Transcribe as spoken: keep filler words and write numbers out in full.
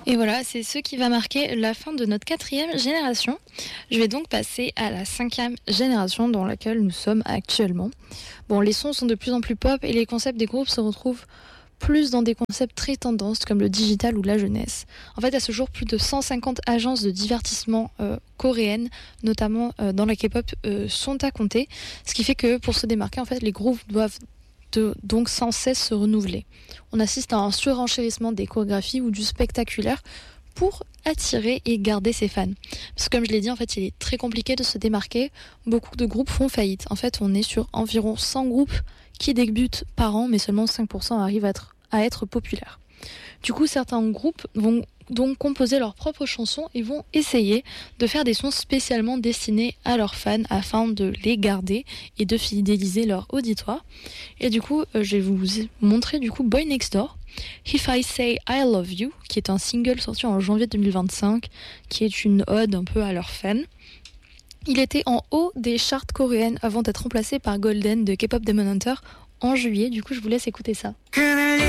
Et voilà, c'est ce qui va marquer la fin de notre quatrième génération. Je vais donc passer à la cinquième génération dans laquelle nous sommes actuellement. Bon, les sons sont de plus en plus pop et les concepts des groupes se retrouvent plus dans des concepts très tendances comme le digital ou la jeunesse. En fait, à ce jour, plus de cent cinquante agences de divertissement euh, coréennes, notamment euh, dans la K-pop, euh, sont à compter. Ce qui fait que pour se démarquer, en fait, les groupes doivent de, donc sans cesse se renouveler. On assiste à un surenchérissement des chorégraphies ou du spectaculaire pour attirer et garder ses fans. Parce que comme je l'ai dit, en fait, il est très compliqué de se démarquer. Beaucoup de groupes font faillite. En fait, on est sur environ cent groupes qui débutent par an, mais seulement cinq pour cent arrivent à être, à être populaires. Du coup, certains groupes vont donc composer leurs propres chansons et vont essayer de faire des sons spécialement destinés à leurs fans afin de les garder et de fidéliser leur auditoire. Et du coup, euh, je vais vous montrer du coup Boy Next Door, If I Say I Love You, qui est un single sorti en janvier deux mille vingt-cinq, qui est une ode un peu à leurs fans. Il était en haut des charts coréennes avant d'être remplacé par Golden de K-pop Demon Hunter en juillet. Du coup, je vous laisse écouter ça.